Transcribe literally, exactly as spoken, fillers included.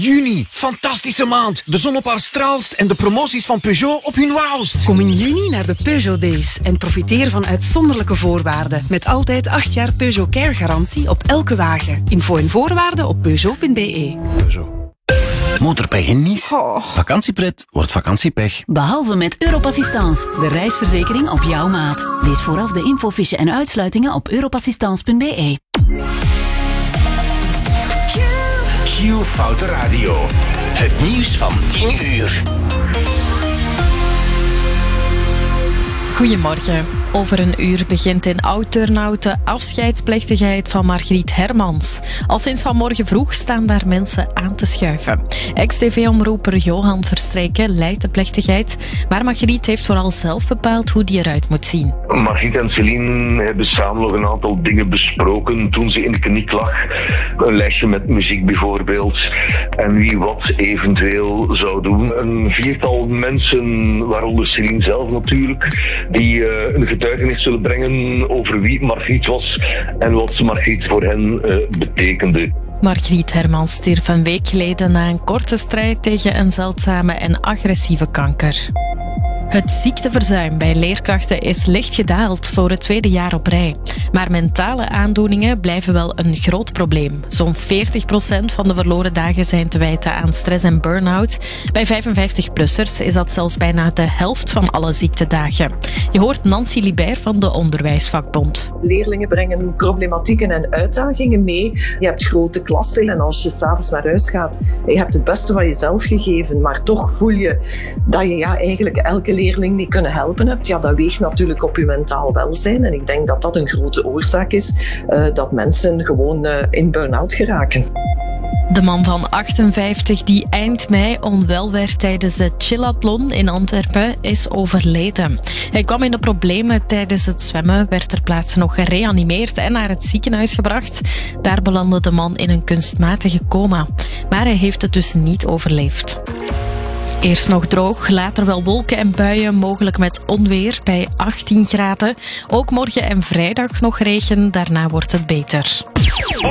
Juni, fantastische maand. De zon op haar straalst en de promoties van Peugeot op hun wauwst. Kom in juni naar de Peugeot Days en profiteer van uitzonderlijke voorwaarden. Met altijd acht jaar Peugeot Care garantie op elke wagen. Info en voorwaarden op peugeot punt b e. Peugeot. Motorpech in Nice. Oh. Vakantiepret wordt vakantiepech. Behalve met Europassistance, de reisverzekering op jouw maat. Lees vooraf de infofiche en uitsluitingen op europassistance punt b e. Q Foute Radio. Het nieuws van tien uur. Goedemorgen. Over een uur begint in Oud-Turnhout de afscheidsplechtigheid van Margriet Hermans. Al sinds vanmorgen vroeg staan daar mensen aan te schuiven. Ex-T V-omroeper Johan Verstrijken leidt de plechtigheid, maar Margriet heeft vooral zelf bepaald hoe die eruit moet zien. Margriet en Céline hebben samen nog een aantal dingen besproken toen ze in de kliniek lag. Een lijstje met muziek bijvoorbeeld. En wie wat eventueel zou doen. Een viertal mensen, waaronder Céline zelf natuurlijk, die uh, een getuigenis zullen brengen over wie Margriet was en wat Margriet voor hen uh, betekende. Margriet Hermans stierf een week geleden na een korte strijd tegen een zeldzame en agressieve kanker. Het ziekteverzuim bij leerkrachten is licht gedaald voor het tweede jaar op rij. Maar mentale aandoeningen blijven wel een groot probleem. Zo'n veertig procent van de verloren dagen zijn te wijten aan stress en burn-out. Bij vijfenvijftig-plussers is dat zelfs bijna de helft van alle ziektedagen. Je hoort Nancy Libert van de Onderwijsvakbond. Leerlingen brengen problematieken en uitdagingen mee. Je hebt grote klasdelen en als je s'avonds naar huis gaat, je hebt het beste van jezelf gegeven, maar toch voel je dat je ja, eigenlijk elke leerling die kunnen helpen hebt. Ja, dat weegt natuurlijk op je mentaal welzijn en ik denk dat dat een grote oorzaak is uh, dat mensen gewoon uh, in burn-out geraken. De man van achtenvijftig die eind mei onwel werd tijdens de Chillathlon in Antwerpen is overleden. Hij kwam in de problemen tijdens het zwemmen, werd ter plaatse nog gereanimeerd en naar het ziekenhuis gebracht. Daar belandde de man in een kunstmatige coma. Maar hij heeft het dus niet overleefd. Eerst nog droog, later wel wolken en buien, mogelijk met onweer bij achttien graden. Ook morgen en vrijdag nog regen, daarna wordt het beter.